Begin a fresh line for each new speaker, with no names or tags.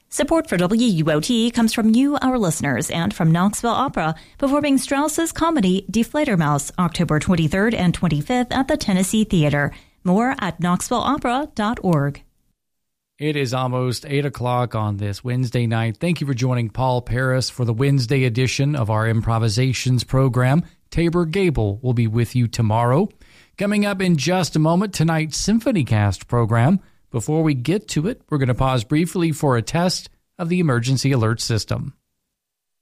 Support for WUOT comes from you, our listeners, and from Knoxville Opera, performing Strauss's comedy Die Fledermaus, October 23rd and 25th at the Tennessee Theater. More at knoxvilleopera.org.
It is almost 8 o'clock on this Wednesday night. Thank you for joining Paul Paris for the Wednesday edition of our improvisations program. Tabor Gable will be with you tomorrow. Coming up in just a moment, tonight's SymphonyCast program. Before we get to it, we're going to pause briefly for a test of the emergency alert system.